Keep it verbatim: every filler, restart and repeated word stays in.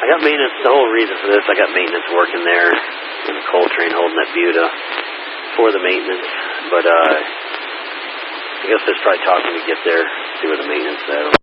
I got maintenance, the whole reason for this, I got maintenance working there in the coal train holding that Buda for the maintenance, but uh, I guess there's probably talking to get there, see where the maintenance is at.